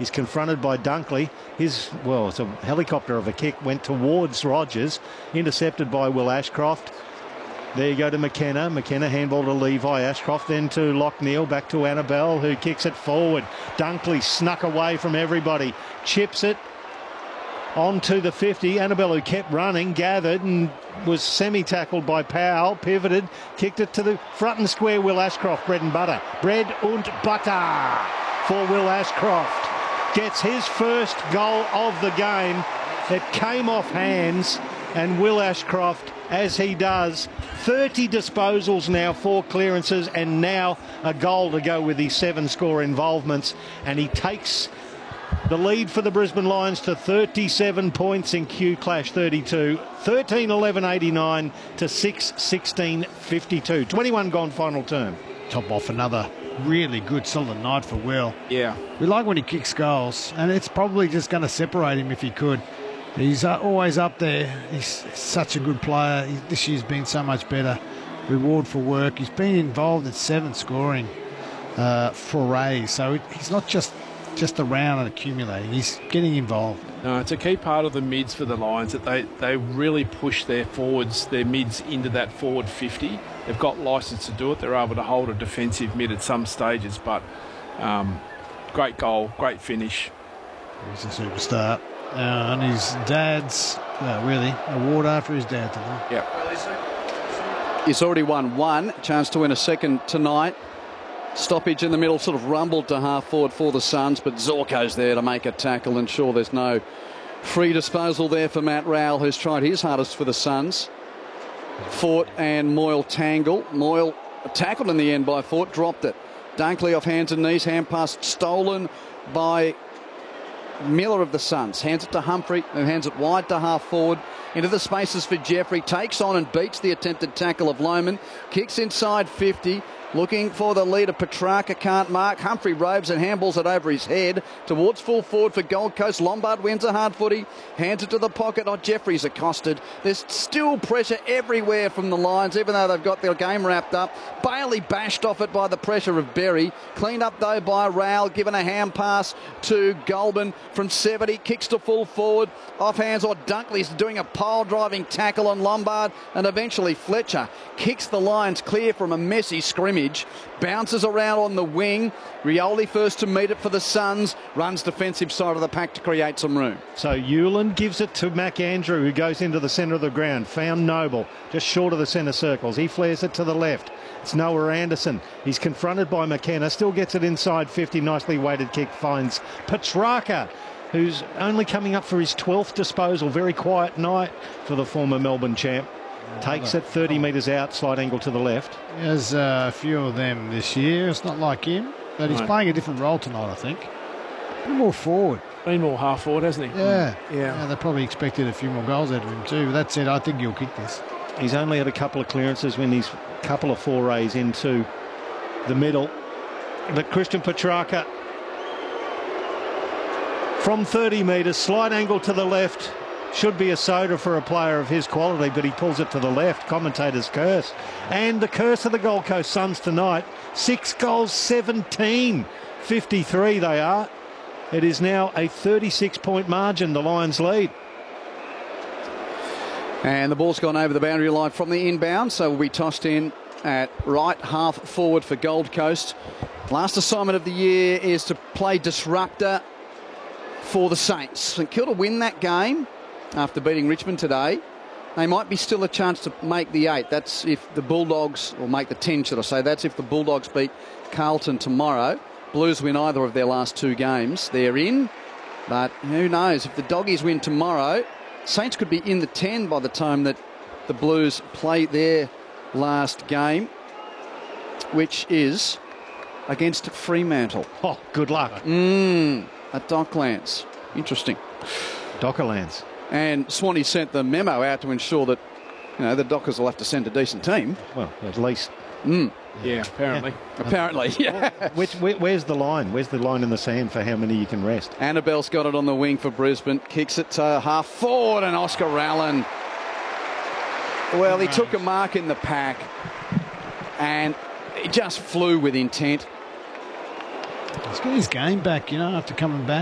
He's confronted by Dunkley. It's a helicopter of a kick, went towards Rogers, intercepted by Will Ashcroft. There you go to McKenna. McKenna handball to Levi. Ashcroft then to Lockneil. Back to Annabelle, who kicks it forward. Dunkley snuck away from everybody. Chips it onto the 50. Annabelle, who kept running, gathered and was semi-tackled by Powell. Pivoted, kicked it to the front and square. Will Ashcroft, bread and butter. Bread und butter for Will Ashcroft. Gets his first goal of the game. It came off hands, and Will Ashcroft, as he does, 30 disposals now, 4 clearances, and now a goal to go with his 7-score involvements. And he takes the lead for the Brisbane Lions to 37 points in Q Clash 32. 13-11-89 to 6-16-52. 21 gone final term. Top off another really good solid night for Will. Yeah. We like when he kicks goals, and it's probably just going to separate him if he could. He's always up there. He's such a good player. This year's been so much better. Reward for work. He's been involved in 7 scoring forays. So he's not just around and accumulating. He's getting involved. No, it's a key part of the mids for the Lions that they really push their forwards, their mids into that forward 50. They've got licence to do it. They're able to hold a defensive mid at some stages, but great goal, great finish. He's a superstar. And his dad's, really, award after his dad tonight. Yeah. He's already won 1. Chance to win a second tonight. Stoppage in the middle, sort of rumbled to half forward for the Suns, but Zorko's there to make a tackle, and sure, there's no free disposal there for Matt Rowell, who's tried his hardest for the Suns. Fort and Moyle tangle. Moyle tackled in the end by Fort, dropped it. Dunkley off hands and knees, hand pass stolen by Miller of the Suns. Hands it to Humphrey, who hands it wide to half forward. Into the spaces for Jeffrey. Takes on and beats the attempted tackle of Lohman. Kicks inside 50. Looking for the leader. Petrarca can't mark. Humphrey robes and handballs it over his head. Towards full forward for Gold Coast. Lombard wins a hard footy. Hands it to the pocket. Oh, Jeffrey's accosted. There's still pressure everywhere from the Lions, even though they've got their game wrapped up. Bailey bashed off it by the pressure of Berry. Cleaned up though by Rowell. Given a hand pass to Goulburn from 70. Kicks to full forward. Off hands, or Dunkley's doing a pile driving tackle on Lombard. And eventually Fletcher kicks the Lions clear from a messy scrimmage. Bounces around on the wing. Rioli first to meet it for the Suns. Runs defensive side of the pack to create some room. So Hewland gives it to McAndrew, who goes into the centre of the ground. Found Noble, just short of the centre circles. He flares it to the left. It's Noah Anderson. He's confronted by McKenna. Still gets it inside 50. Nicely weighted kick finds Petrarca, who's only coming up for his 12th disposal. Very quiet night for the former Melbourne champ. Takes it 30 metres out, slight angle to the left. There's a few of them this year. It's not like him, but he's playing a different role tonight, I think. A bit more forward. Been more half forward, hasn't he? Yeah. They probably expected a few more goals out of him too. But that said, I think he'll kick this. He's only had a couple of clearances when he's a couple of forays into the middle. But Christian Petrarca from 30 metres, slight angle to the left. Should be a soda for a player of his quality, but he pulls it to the left. Commentator's curse. And the curse of the Gold Coast Suns tonight. 6 goals, 17. 53 they are. It is now a 36-point margin, the Lions lead. And the ball's gone over the boundary line from the inbound, so will be tossed in at right half forward for Gold Coast. Last assignment of the year is to play disruptor for the Saints. St Kilda win that game after beating Richmond today. They might be still a chance to make the 8. That's if the Bulldogs, or make the 10, should I say. That's if the Bulldogs beat Carlton tomorrow. Blues win either of their last 2 games. They're in, but who knows? If the Doggies win tomorrow, Saints could be in the 10 by the time that the Blues play their last game, which is against Fremantle. Oh, good luck. At Docklands. Interesting. Dockerlands. And Swanee sent the memo out to ensure that, the Dockers will have to send a decent team. Well, at least. Yeah, apparently. Yeah. Apparently, yeah. Where's the line? Where's the line in the sand for how many you can rest? Annabelle's got it on the wing for Brisbane. Kicks it to half forward, and Oscar Allen. Well, he took a mark in the pack, and he just flew with intent. He's got his game back, after coming back.